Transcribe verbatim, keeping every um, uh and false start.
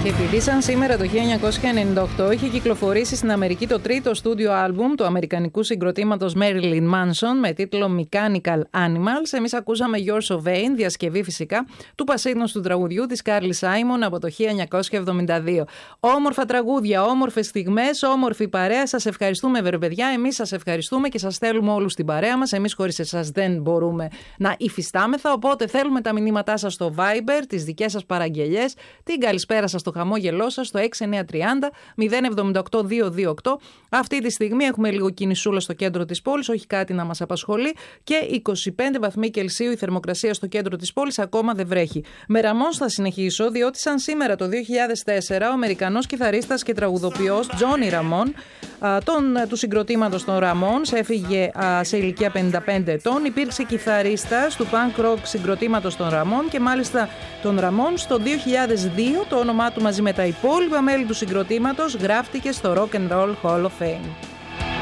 Και επειδή σαν σήμερα το χίλια εννιακόσια ενενήντα οκτώ είχε κυκλοφορήσει στην Αμερική το τρίτο στούντιο άλμπουμ του αμερικανικού συγκροτήματος Marilyn Manson με τίτλο Mechanical Animals, εμείς ακούσαμε You're So Vain, διασκευή φυσικά του πασίγνωστου τραγουδιού της Carly Simon από το χίλια εννιακόσια εβδομήντα δύο. Όμορφα τραγούδια, όμορφες στιγμές, όμορφη παρέα. Σας ευχαριστούμε, βερε παιδιά. Εμείς σας ευχαριστούμε και σας θέλουμε όλους στην παρέα μας. Εμείς χωρίς εσάς δεν μπορούμε να υφιστάμεθα. Οπότε θέλουμε τα μηνύματά σας στο Viber, τις δικές σας παραγγελιές, την καλησπέρα σας, το χαμόγελό σας στο έξι εννιά τρία μηδέν εβδομήντα οκτώ διακόσια είκοσι οκτώ. Αυτή τη στιγμή έχουμε λίγο κινησούλα στο κέντρο της πόλης, όχι κάτι να μας απασχολεί, και είκοσι πέντε βαθμοί Κελσίου η θερμοκρασία στο κέντρο της πόλης, ακόμα δεν βρέχει. Με Ραμόν θα συνεχίσω, διότι σαν σήμερα το δύο χιλιάδες τέσσερα ο Αμερικανός κιθαρίστας και τραγουδοποιός Τζόνι Ραμόν, τον, του συγκροτήματος των Ραμόνς, έφυγε α, σε ηλικία πενήντα πέντε ετών. Υπήρξε κιθαρίστας του punk rock συγκροτήματος των Ραμόν και μάλιστα των Ραμόνς το δύο χιλιάδες δύο το όνομά του μαζί με τα υπόλοιπα μέλη του συγκροτήματος γράφτηκε στο Rock and Roll Hall of Fame.